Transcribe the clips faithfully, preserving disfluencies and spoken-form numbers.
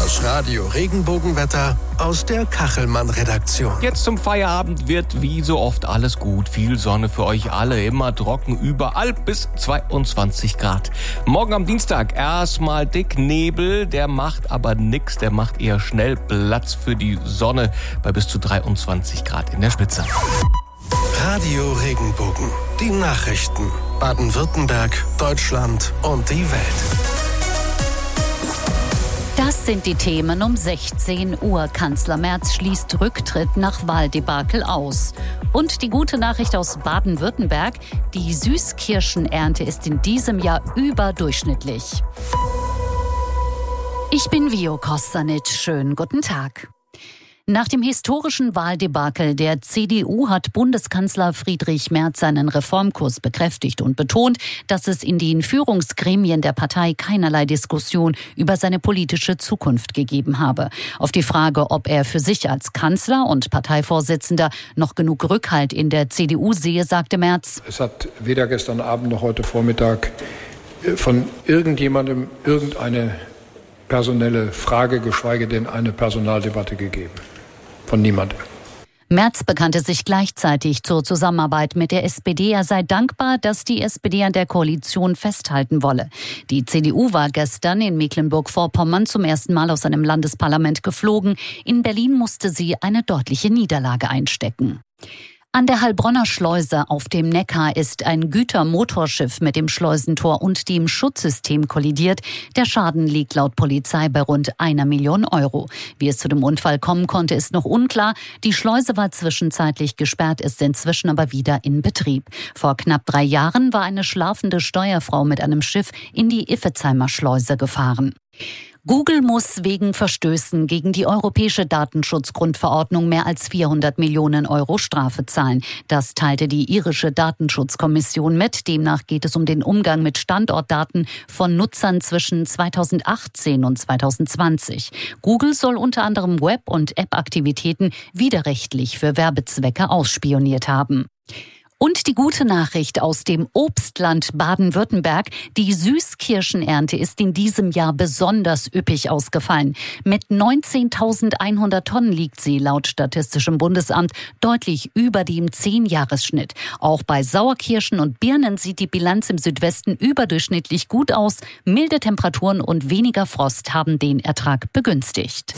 Das Radio Regenbogenwetter aus der Kachelmann-Redaktion. Jetzt zum Feierabend wird wie so oft alles gut. Viel Sonne für euch alle, immer trocken, überall bis zweiundzwanzig Grad. Morgen am Dienstag erstmal dick Nebel, der macht aber nix, der macht eher schnell Platz für die Sonne bei bis zu dreiundzwanzig Grad in der Spitze. Radio Regenbogen, die Nachrichten. Baden-Württemberg, Deutschland und die Welt. Das sind die Themen um sechzehn Uhr. Kanzler Merz schließt Rücktritt nach Wahldebakel aus. Und die gute Nachricht aus Baden-Württemberg: Die Süßkirschenernte ist in diesem Jahr überdurchschnittlich. Ich bin Vio Kostanic. Schönen guten Tag. Nach dem historischen Wahldebakel der C D U hat Bundeskanzler Friedrich Merz seinen Reformkurs bekräftigt und betont, dass es in den Führungsgremien der Partei keinerlei Diskussion über seine politische Zukunft gegeben habe. Auf die Frage, ob er für sich als Kanzler und Parteivorsitzender noch genug Rückhalt in der C D U sehe, sagte Merz: Es hat weder gestern Abend noch heute Vormittag von irgendjemandem irgendeine personelle Frage, geschweige denn eine Personaldebatte gegeben. Von niemandem. Merz bekannte sich gleichzeitig zur Zusammenarbeit mit der S P D. Er sei dankbar, dass die S P D an der Koalition festhalten wolle. Die C D U war gestern in Mecklenburg-Vorpommern zum ersten Mal aus einem Landesparlament geflogen. In Berlin musste sie eine deutliche Niederlage einstecken. An der Heilbronner Schleuse auf dem Neckar ist ein Gütermotorschiff mit dem Schleusentor und dem Schutzsystem kollidiert. Der Schaden liegt laut Polizei bei rund einer Million Euro. Wie es zu dem Unfall kommen konnte, ist noch unklar. Die Schleuse war zwischenzeitlich gesperrt, ist inzwischen aber wieder in Betrieb. Vor knapp drei Jahren war eine schlafende Steuerfrau mit einem Schiff in die Iffezheimer Schleuse gefahren. Google muss wegen Verstößen gegen die europäische Datenschutzgrundverordnung mehr als vierhundert Millionen Euro Strafe zahlen. Das teilte die irische Datenschutzkommission mit. Demnach geht es um den Umgang mit Standortdaten von Nutzern zwischen zweitausendachtzehn und zweitausendzwanzig. Google soll unter anderem Web- und App-Aktivitäten widerrechtlich für Werbezwecke ausspioniert haben. Und die gute Nachricht aus dem Obstland Baden-Württemberg: Die Süßkirschenernte ist in diesem Jahr besonders üppig ausgefallen. Mit neunzehntausendeinhundert Tonnen liegt sie laut Statistischem Bundesamt deutlich über dem zehn-Jahres-Schnitt. Auch bei Sauerkirschen und Birnen sieht die Bilanz im Südwesten überdurchschnittlich gut aus. Milde Temperaturen und weniger Frost haben den Ertrag begünstigt.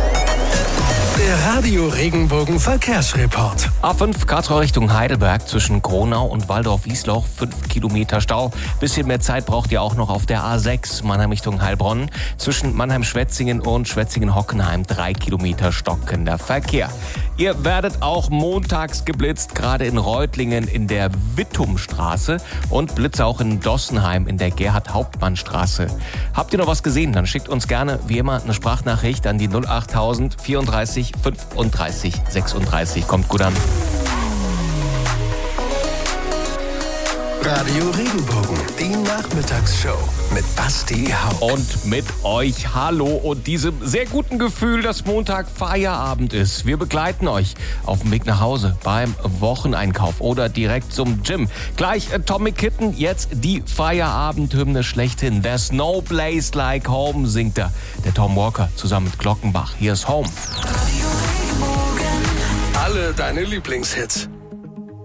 Der Radio Regenbogen Verkehrsreport. A fünf Karlsruhe Richtung Heidelberg zwischen Kronau und Waldorf-Wiesloch, fünf Kilometer Stau. Bisschen mehr Zeit braucht ihr auch noch auf der A sechs Mannheim Richtung Heilbronn. Zwischen Mannheim-Schwetzingen und Schwetzingen-Hockenheim drei Kilometer stockender Verkehr. Ihr werdet auch montags geblitzt, gerade in Reutlingen in der Wittumstraße und Blitze auch in Dossenheim in der Gerhard-Hauptmann-Straße. Habt ihr noch was gesehen? Dann schickt uns gerne wie immer eine Sprachnachricht an die null achttausend vierunddreißig fünfunddreißig sechsunddreißig. Kommt gut an. Radio Regenbogen, die Nachmittagsshow mit Basti Hauck. Und mit euch hallo und diesem sehr guten Gefühl, dass Montag Feierabend ist. Wir begleiten euch auf dem Weg nach Hause, beim Wocheneinkauf oder direkt zum Gym. Gleich Atomic Kitten, jetzt die Feierabendhymne schlechthin. There's no place like home, singt er. Der Tom Walker zusammen mit Glockenbach. Hier ist Home. Alle deine Lieblingshits.